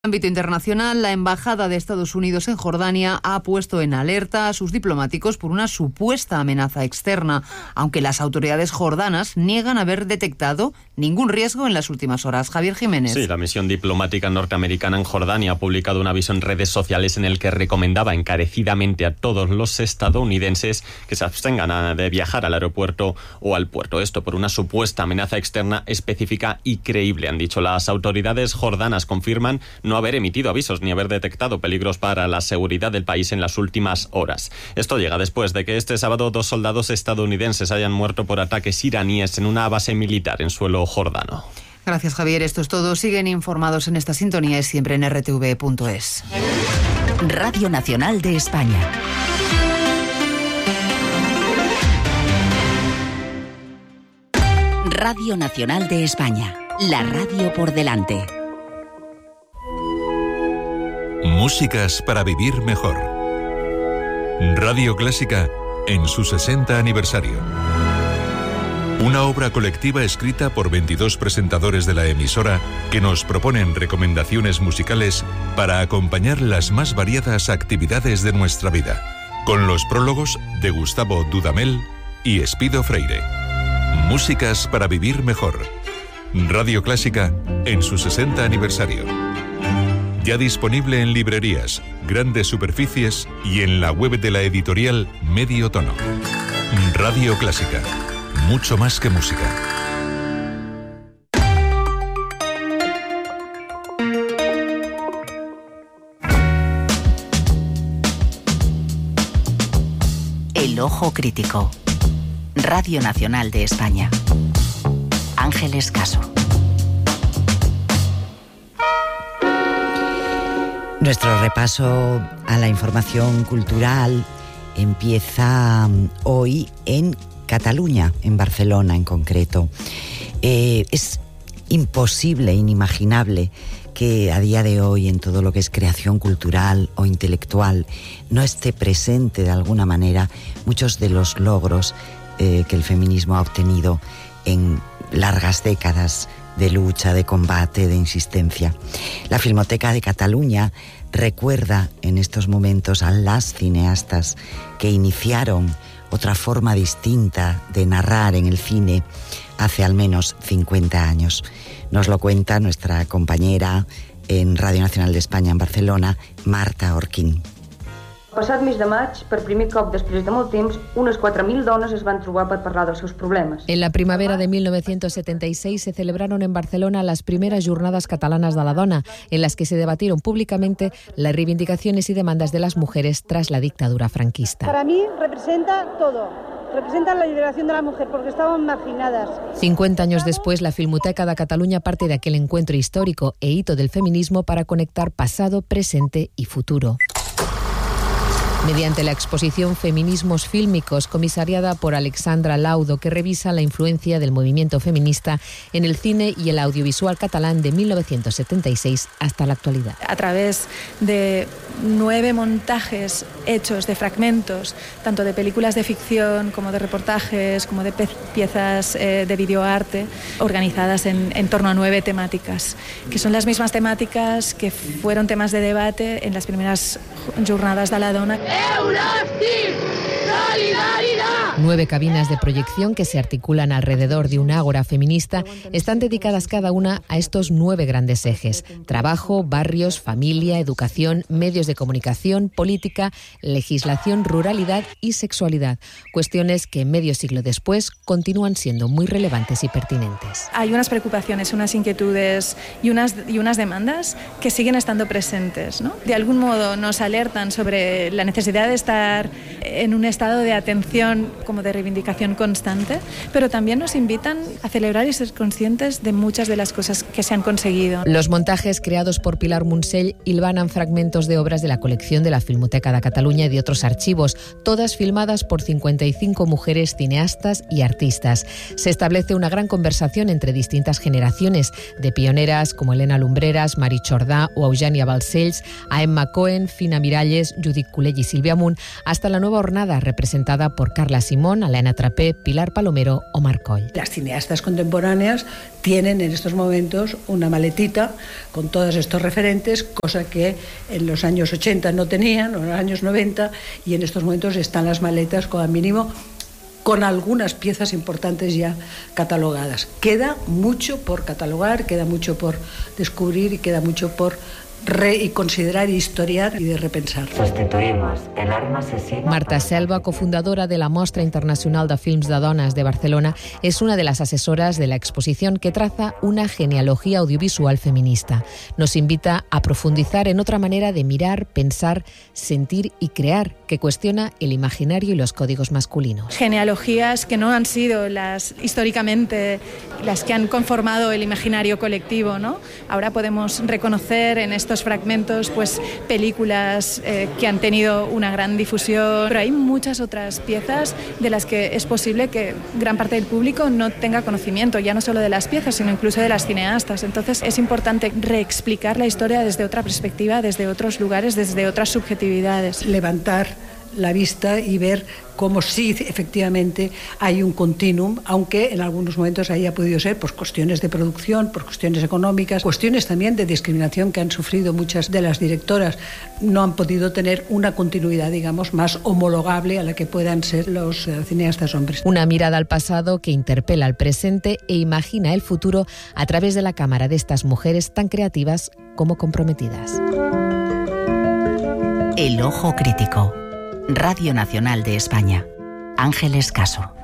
En el ámbito internacional, la Embajada de Estados Unidos en Jordania ha puesto en alerta a sus diplomáticos por una supuesta amenaza externa, aunque las autoridades jordanas niegan haber detectado ningún riesgo en las últimas horas. Javier Jiménez. Sí, la misión diplomática norteamericana en Jordania ha publicado un aviso en redes sociales en el que recomendaba encarecidamente a todos los estadounidenses que se abstengan de viajar al aeropuerto o al puerto. Esto por una supuesta amenaza externa específica y creíble, han dicho. Las autoridades jordanas confirman no haber emitido avisos ni haber detectado peligros para la seguridad del país en las últimas horas. Esto llega después de que este sábado 2 soldados estadounidenses hayan muerto por ataques iraníes en una base militar en suelo jordano. Gracias, Javier. Esto es todo. Siguen informados en esta sintonía y siempre en rtv.es. Radio Nacional de España. Radio Nacional de España. La radio por delante. Músicas para vivir mejor. Radio Clásica en su 60 aniversario. Una obra colectiva escrita por 22 presentadores de la emisora que nos proponen recomendaciones musicales para acompañar las más variadas actividades de nuestra vida, con los prólogos de Gustavo Dudamel y Espido Freire. Músicas para vivir mejor. Radio Clásica en su 60 aniversario. Ya disponible en librerías, grandes superficies y en la web de la editorial Medio Tono. Radio Clásica. Mucho más que música. El Ojo Crítico. Radio Nacional de España. Ángeles Caso. Nuestro repaso a la información cultural empieza hoy en Cataluña, en Barcelona en concreto. Es imposible, inimaginable que a día de hoy en todo lo que es creación cultural o intelectual no esté presente de alguna manera muchos de los logros que el feminismo ha obtenido en largas décadas de lucha, de combate, de insistencia. La Filmoteca de Cataluña recuerda en estos momentos a las cineastas que iniciaron otra forma distinta de narrar en el cine hace al menos 50 años. Nos lo cuenta nuestra compañera en Radio Nacional de España en Barcelona, Marta Orquín. Passat mes de maig, per primer cop després de molt temps, unes 4.000 dones es van trobar per parlar dels seus problemes. En la primavera de 1976 se celebraron en Barcelona las primeras jornadas catalanas de la dona, en las que se debatieron públicamente las reivindicaciones y demandas de las mujeres tras la dictadura franquista. Para mí representa todo. Representan la liberación de la mujer, porque estaban marginadas. 50 años después, la Filmoteca de Cataluña parte de aquel encuentro histórico e hito del feminismo para conectar pasado, presente y futuro. Mediante la exposición Feminismos Fílmicos, comisariada por Alexandra Laudo, que revisa la influencia del movimiento feminista en el cine y el audiovisual catalán de 1976 hasta la actualidad. A través de 9 montajes hechos de fragmentos, tanto de películas de ficción como de reportajes, como de piezas de videoarte, organizadas en torno a 9 temáticas, que son las mismas temáticas que fueron temas de debate en las primeras jornadas de la dona. 9 cabinas de proyección que se articulan alrededor de un ágora feminista están dedicadas cada una a estos 9 grandes ejes: trabajo, barrios, familia, educación, medios de comunicación, política, legislación, ruralidad y sexualidad. Cuestiones que medio siglo después continúan siendo muy relevantes y pertinentes. Hay unas preocupaciones, unas inquietudes y unas demandas que siguen estando presentes, ¿no? De algún modo nos alertan sobre la necesidad de estar en un estado de atención, como de reivindicación constante, pero también nos invitan a celebrar y ser conscientes de muchas de las cosas que se han conseguido. Los montajes creados por Pilar Munsell hilvanan fragmentos de obras de la colección de la Filmoteca de Cataluña y de otros archivos, todas filmadas por 55 mujeres cineastas y artistas. Se establece una gran conversación entre distintas generaciones, de pioneras como Elena Lumbreras, Mari Chordà o Eugènia Balcells, a Emma Cohen, Fina Miralles, Judith Culell y Silvia Munt, hasta la nueva hornada representada por Carla Simón, Alaina Trapé, Pilar Palomero o Marcoll. Las cineastas contemporáneas tienen en estos momentos una maletita con todos estos referentes, cosa que en los años 80 no tenían, o en los años 90, y en estos momentos están las maletas como mínimo con algunas piezas importantes ya catalogadas. Queda mucho por catalogar, queda mucho por descubrir y queda mucho por considerar, historiar y de repensar. Sustituimos el arma asesina. Marta Selva, cofundadora de la Mostra Internacional de Films de Dones de Barcelona, es una de las asesoras de la exposición que traza una genealogía audiovisual feminista. Nos invita a profundizar en otra manera de mirar, pensar, sentir y crear, que cuestiona el imaginario y los códigos masculinos. Genealogías que no han sido históricamente las que han conformado el imaginario colectivo, ¿no? Ahora podemos reconocer en estos fragmentos pues películas que han tenido una gran difusión, pero hay muchas otras piezas de las que es posible que gran parte del público no tenga conocimiento, ya no solo de las piezas, sino incluso de las cineastas. Entonces es importante reexplicar la historia desde otra perspectiva, desde otros lugares, desde otras subjetividades. Levantar la vista y ver cómo sí efectivamente hay un continuum, aunque en algunos momentos haya podido ser por cuestiones de producción, por cuestiones económicas, cuestiones también de discriminación que han sufrido muchas de las directoras, no han podido tener una continuidad, digamos, más homologable a la que puedan ser los cineastas hombres. Una mirada al pasado que interpela al presente e imagina el futuro a través de la cámara de estas mujeres tan creativas como comprometidas. El ojo crítico. Radio Nacional de España. Ángeles Caso.